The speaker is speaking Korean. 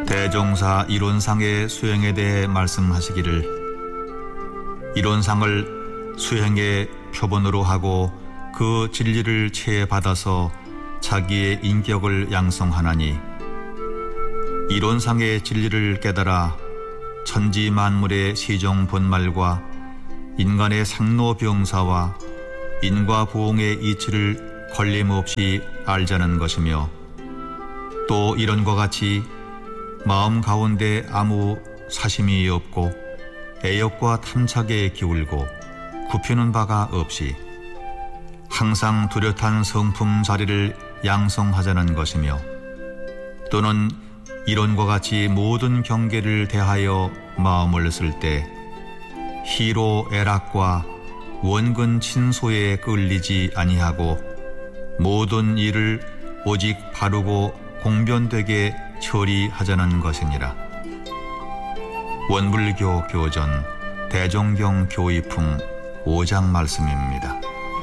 대종사 이론상의 수행에 대해 말씀하시기를 이론상을 수행의 표본으로 하고 그 진리를 체받아서 자기의 인격을 양성하나니 이론상의 진리를 깨달아 천지 만물의 시종 본말과 인간의 상노병사와 인과보응의 이치를 걸림없이 알자는 것이며 또 이론과 같이 마음 가운데 아무 사심이 없고 애욕과 탐착에 기울고 굽히는 바가 없이 항상 뚜렷한 성품 자리를 양성하자는 것이며 또는 이론과 같이 모든 경계를 대하여 마음을 쓸 때 희로애락과 원근 친소에 끌리지 아니하고 모든 일을 오직 바르고 공변되게 처리하자는 것이니라. 원불교 교전 대종경 교의품 5장 말씀입니다.